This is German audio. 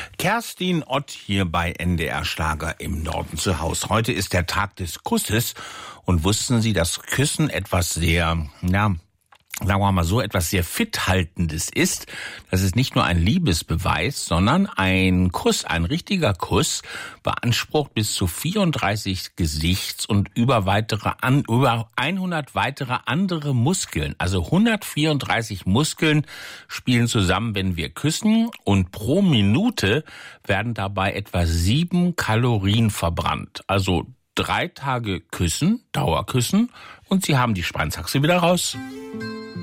Kerstin Ott hier bei NDR Schlager im Norden zu Hause. Heute ist der Tag des Kusses. Und wussten Sie, dass Küssen etwas sehr, sagen wir mal so, etwas sehr Fithaltendes ist? Das ist nicht nur ein Liebesbeweis, sondern ein Kuss, ein richtiger Kuss, beansprucht bis zu 34 Gesichts- und über 100 weitere andere Muskeln. Also 134 Muskeln spielen zusammen, wenn wir küssen. Und pro Minute werden dabei etwa 7 Kalorien verbrannt. Also 3 Tage küssen, Dauerküssen, und Sie haben die Spannsachse wieder raus.